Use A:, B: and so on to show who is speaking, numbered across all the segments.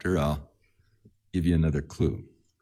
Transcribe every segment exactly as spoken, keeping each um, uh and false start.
A: chapter, I'll give you another clue.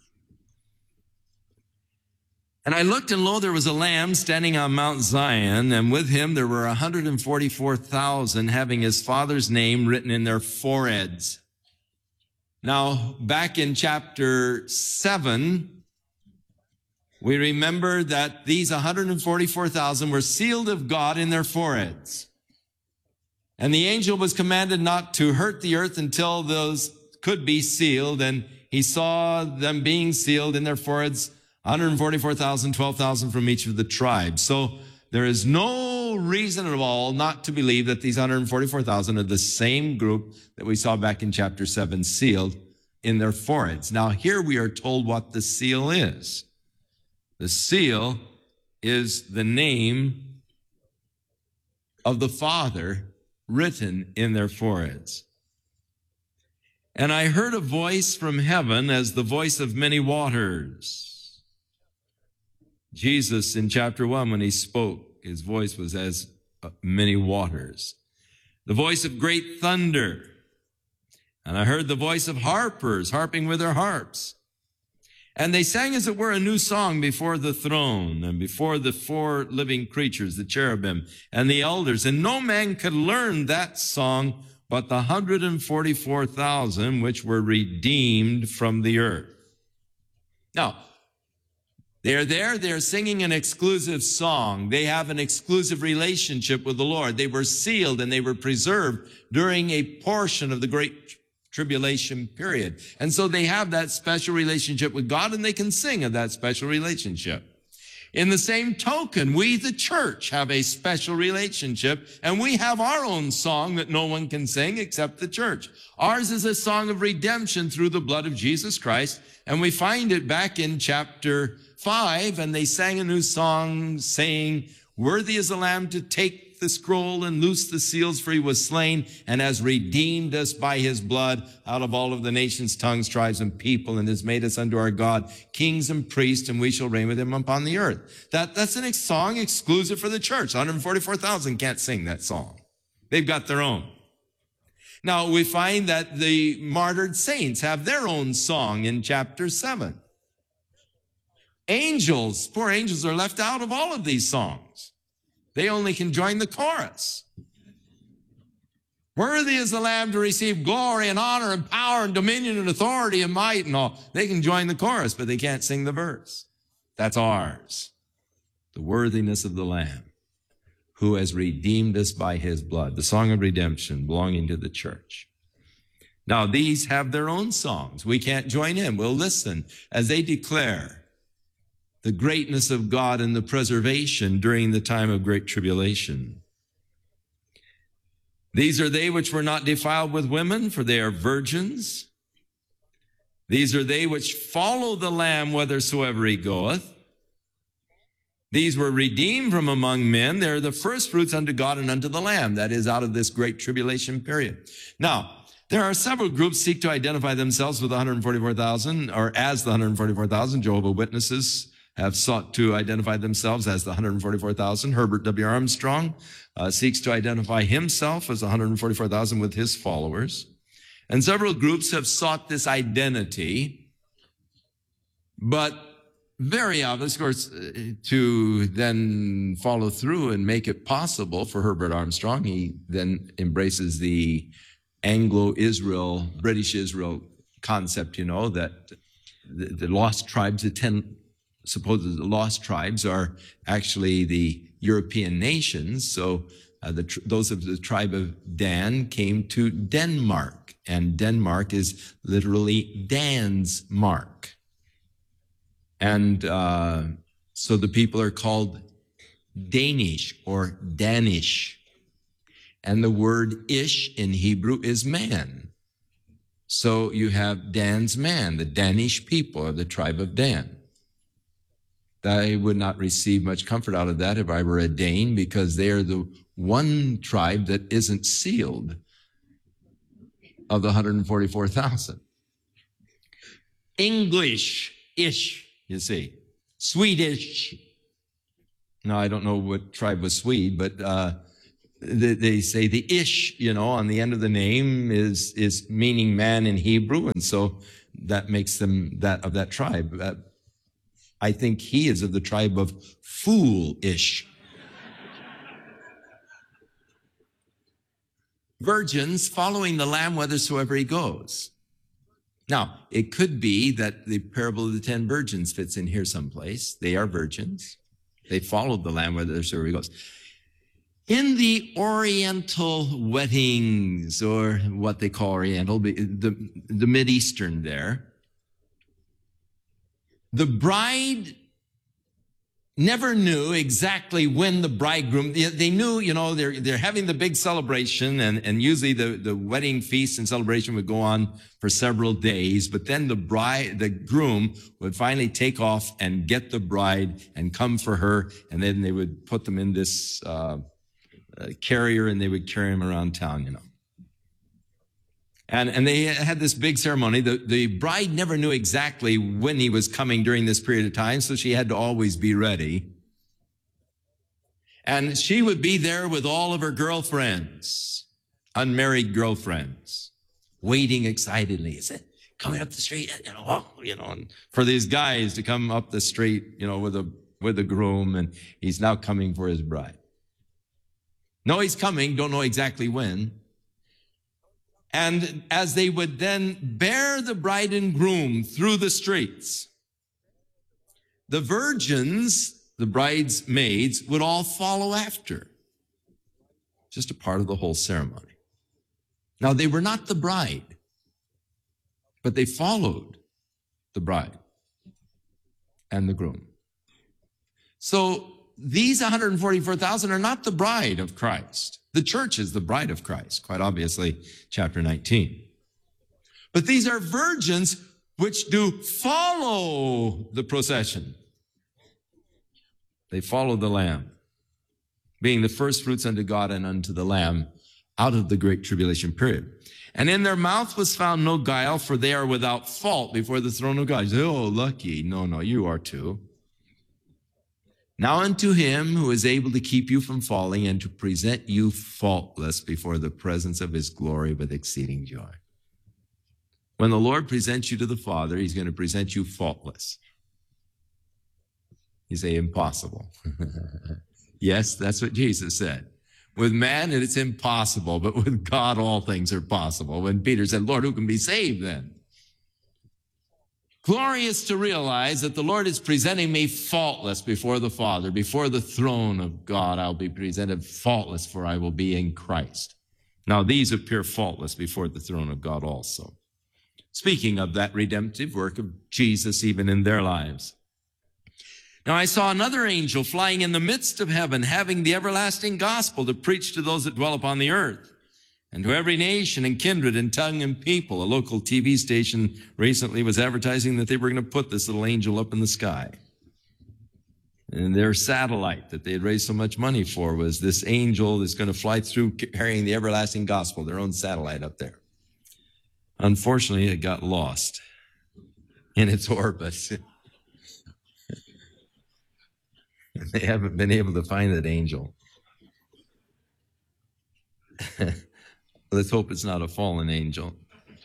A: And I looked, and lo, there was a Lamb standing on Mount Zion, and with him there were one hundred forty-four thousand, having his Father's name written in their foreheads. Now, back in chapter seven, we remember that these one hundred forty-four thousand were sealed of God in their foreheads. And the angel was commanded not to hurt the earth until those could be sealed, and he saw them being sealed in their foreheads, one hundred forty-four thousand, twelve thousand from each of the tribes. So there is no reason at all not to believe that these one hundred forty-four thousand are the same group that we saw back in chapter seven, sealed in their foreheads. Now here we are told what the seal is. The seal is the name of the Father written in their foreheads. And I heard a voice from heaven as the voice of many waters. Jesus in chapter one, when he spoke, his voice was as many waters. The voice of great thunder. And I heard the voice of harpers harping with their harps. And they sang, as it were, a new song before the throne and before the four living creatures, the cherubim and the elders. And no man could learn that song but the one hundred forty-four thousand which were redeemed from the earth. Now, they're there, they're singing an exclusive song. They have an exclusive relationship with the Lord. They were sealed and they were preserved during a portion of the Great Tribulation period. And so they have that special relationship with God, and they can sing of that special relationship. In the same token, we, the church, have a special relationship, and we have our own song that no one can sing except the church. Ours is a song of redemption through the blood of Jesus Christ, and we find it back in chapter five, and they sang a new song saying, "Worthy is the Lamb to take the scroll and loose the seals, for he was slain and has redeemed us by his blood out of all of the nations, tongues, tribes, and people, and has made us unto our God kings and priests, and we shall reign with him upon the earth." That, that's a song exclusive for the church. one hundred forty-four thousand can't sing that song. They've got their own. Now, we find that the martyred saints have their own song in chapter seven. Angels, poor angels, are left out of all of these songs. They only can join the chorus. Worthy is the Lamb to receive glory and honor and power and dominion and authority and might and all. They can join the chorus, but they can't sing the verse. That's ours. The worthiness of the Lamb who has redeemed us by his blood. The song of redemption belonging to the church. Now, these have their own songs. We can't join in. We'll listen as they declare the greatness of God and the preservation during the time of great tribulation. These are they which were not defiled with women, for they are virgins. These are they which follow the Lamb whithersoever he goeth. These were redeemed from among men. They're the first fruits unto God and unto the Lamb. That is, out of this great tribulation period. Now, there are several groups seek to identify themselves with the one hundred forty-four thousand, or as the one hundred forty-four thousand. Jehovah's Witnesses have sought to identify themselves as the one hundred forty-four thousand. Herbert W. Armstrong uh, seeks to identify himself as one hundred forty-four thousand with his followers. And several groups have sought this identity, but very obvious, of course, to then follow through and make it possible for Herbert Armstrong. He then embraces the Anglo-Israel, British Israel concept, you know, that the, the lost tribes, the ten supposed lost tribes, are actually the European nations. So uh, the, those of the tribe of Dan came to Denmark, and Denmark is literally Dan's mark. And uh, so the people are called Danish or Danish. And the word ish in Hebrew is man. So you have Dan's man, the Danish people of the tribe of Dan. I would not receive much comfort out of that if I were a Dane, because they are the one tribe that isn't sealed of the one hundred forty-four thousand. English-ish, you see. Swedish. No, I don't know what tribe was Swede, but uh, they say the ish, you know, on the end of the name is, is meaning man in Hebrew. And so that makes them that of that tribe. Uh, I think he is of the tribe of foolish. Virgins following the Lamb whithersoever he goes. Now, it could be that the parable of the ten virgins fits in here someplace. They are virgins. They followed the Lamb whithersoever he goes. In the Oriental weddings, or what they call Oriental, the, the Mid-Eastern there, the bride never knew exactly when the bridegroom, they knew, you know, they're, they're having the big celebration, and, and usually the, the wedding feast and celebration would go on for several days, but then the bride, the groom would finally take off and get the bride and come for her, and then they would put them in this uh, uh, carrier, and they would carry him around town, you know. And, and they had this big ceremony. The, the bride never knew exactly when he was coming during this period of time, so she had to always be ready. And she would be there with all of her girlfriends, unmarried girlfriends, waiting excitedly. Is it coming up the street? You know, oh, you know, and for these guys to come up the street, you know, with a, with a groom, and he's now coming for his bride. No, he's coming, don't know exactly when. And as they would then bear the bride and groom through the streets, the virgins, the bridesmaids, would all follow after. Just a part of the whole ceremony. Now, they were not the bride, but they followed the bride and the groom. So these one hundred forty-four thousand are not the bride of Christ. The church is the bride of Christ, quite obviously, chapter nineteen. But these are virgins which do follow the procession. They follow the Lamb, being the first fruits unto God and unto the Lamb out of the great tribulation period. And in their mouth was found no guile, for they are without fault before the throne of God. You say, oh, lucky. No, no, you are too. Now unto him who is able to keep you from falling and to present you faultless before the presence of his glory with exceeding joy. When the Lord presents you to the Father, he's going to present you faultless. You say, impossible. Yes, that's what Jesus said. With man, it's impossible, but with God, all things are possible. When Peter said, Lord, who can be saved then? Glorious to realize that the Lord is presenting me faultless before the Father, before the throne of God. I'll be presented faultless, for I will be in Christ. Now these appear faultless before the throne of God also. Speaking of that redemptive work of Jesus even in their lives. Now I saw another angel flying in the midst of heaven, having the everlasting gospel to preach to those that dwell upon the earth, and to every nation and kindred and tongue and people. A local T V station recently was advertising that they were going to put this little angel up in the sky. And their satellite that they had raised so much money for was this angel that's going to fly through carrying the everlasting gospel, their own satellite up there. Unfortunately, it got lost in its orbit. They haven't been able to find that angel. Let's hope it's not a fallen angel.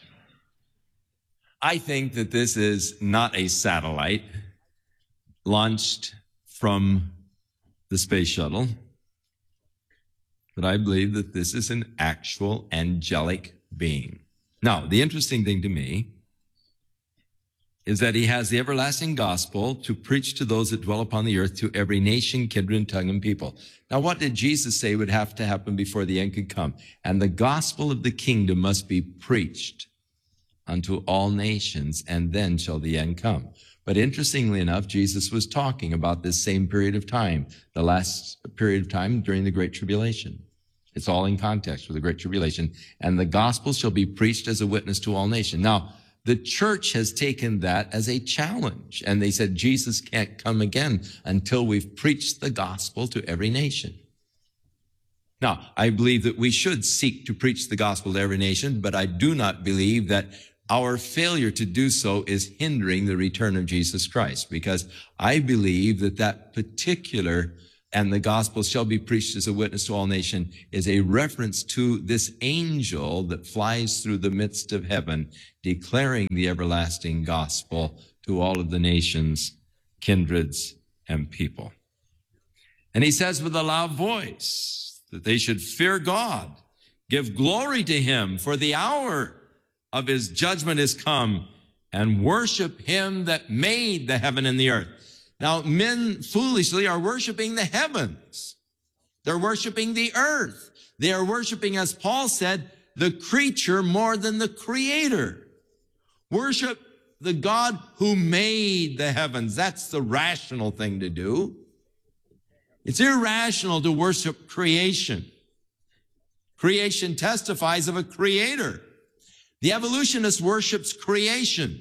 A: I think that this is not a satellite launched from the space shuttle, but I believe that this is an actual angelic being. Now, the interesting thing to me is that he has the everlasting gospel to preach to those that dwell upon the earth, to every nation, kindred, tongue, and people. Now, what did Jesus say would have to happen before the end could come? And the gospel of the kingdom must be preached unto all nations, and then shall the end come. But interestingly enough, Jesus was talking about this same period of time, the last period of time during the Great Tribulation. It's all in context with the Great Tribulation. And the gospel shall be preached as a witness to all nations. Now, the church has taken that as a challenge, and they said Jesus can't come again until we've preached the gospel to every nation. Now, I believe that we should seek to preach the gospel to every nation, but I do not believe that our failure to do so is hindering the return of Jesus Christ, because I believe that that particular and the gospel shall be preached as a witness to all nations is a reference to this angel that flies through the midst of heaven, declaring the everlasting gospel to all of the nations, kindreds, and people. And he says with a loud voice that they should fear God, give glory to him, for the hour of his judgment is come, and worship him that made the heaven and the earth. Now, men foolishly are worshiping the heavens. They're worshiping the earth. They are worshiping, as Paul said, the creature more than the creator. Worship the God who made the heavens. That's the rational thing to do. It's irrational to worship creation. Creation testifies of a creator. The evolutionist worships creation.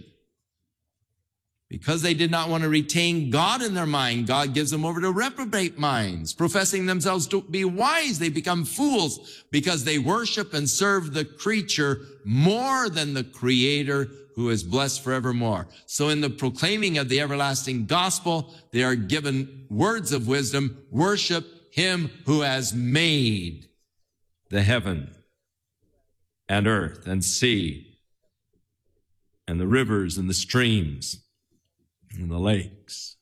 A: Because they did not want to retain God in their mind, God gives them over to reprobate minds. Professing themselves to be wise, they become fools because they worship and serve the creature more than the creator who is blessed forevermore. So in the proclaiming of the everlasting gospel, they are given words of wisdom. Worship him who has made the heaven and earth and sea and the rivers and the streams and the lakes.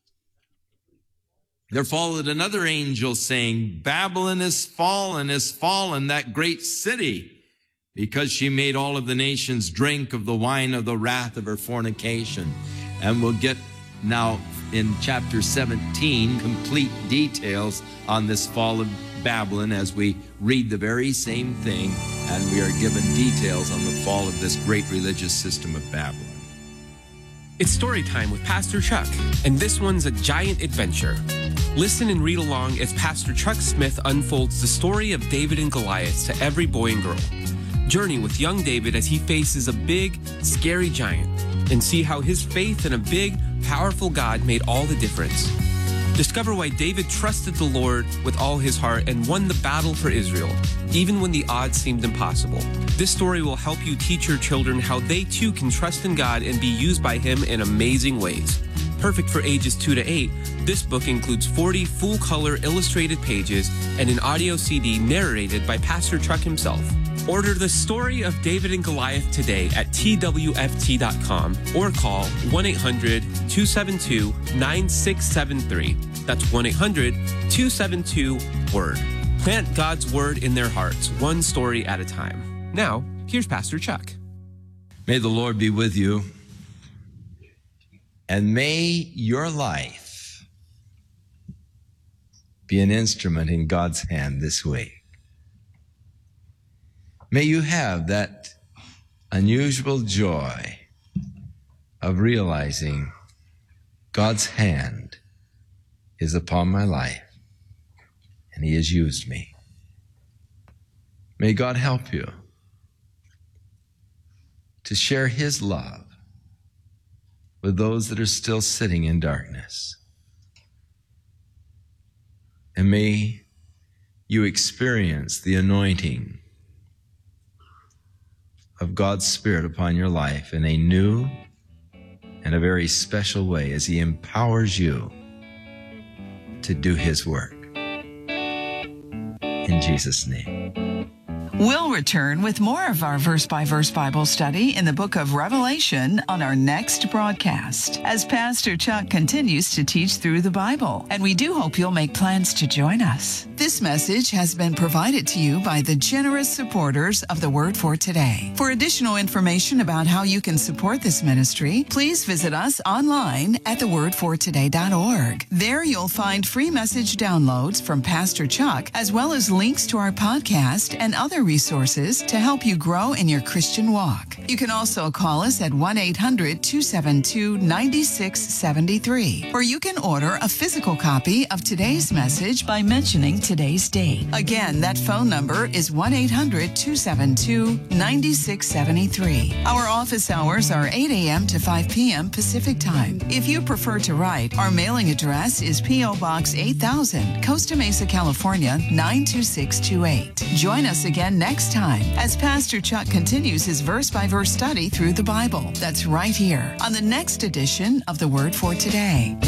A: There followed another angel saying, Babylon is fallen, is fallen, that great city, because she made all of the nations drink of the wine of the wrath of her fornication. And we'll get now in chapter seventeen complete details on this fall of Babylon as we read the very same thing, and we are given details on the fall of this great religious system of Babylon.
B: It's story time with Pastor Chuck, and this one's a giant adventure. Listen and read along as Pastor Chuck Smith unfolds the story of David and Goliath to every boy and girl. Journey with young David as he faces a big, scary giant, and see how his faith in a big, powerful God made all the difference. Discover why David trusted the Lord with all his heart and won the battle for Israel, even when the odds seemed impossible. This story will help you teach your children how they too can trust in God and be used by him in amazing ways. Perfect for ages two to eight, this book includes forty full-color illustrated pages and an audio C D narrated by Pastor Chuck himself. Order The Story of David and Goliath today at T W F T dot com or call one eight hundred, two seven two, nine six seven three. That's one eight hundred, two seven two, WORD. Plant God's Word in their hearts, one story at a time. Now, here's Pastor Chuck.
A: May the Lord be with you, and may your life be an instrument in God's hand this week. May you have that unusual joy of realizing God's hand is upon my life and he has used me. May God help you to share his love with those that are still sitting in darkness. And may you experience the anointing of God's Spirit upon your life in a new and a very special way as he empowers you to do his work. In Jesus' name.
C: We'll return with more of our verse-by-verse Bible study in the book of Revelation on our next broadcast as Pastor Chuck continues to teach through the Bible, and we do hope you'll make plans to join us. This message has been provided to you by the generous supporters of the Word for Today. For additional information about how you can support this ministry, please visit us online at the word for today dot org. There you'll find free message downloads from Pastor Chuck, as well as links to our podcast and other resources to help you grow in your Christian walk. You can also call us at one eight hundred, two seven two, nine six seven three, or you can order a physical copy of today's message by mentioning today's date. Again, that phone number is one eight hundred, two seven two, nine six seven three. Our office hours are eight a.m. to five p.m. Pacific Time. If you prefer to write, our mailing address is P O. Box eight thousand, Costa Mesa, California, nine two six two eight. Join us again next time as Pastor Chuck continues his verse-by-verse study through the Bible. That's right here on the next edition of the Word for Today.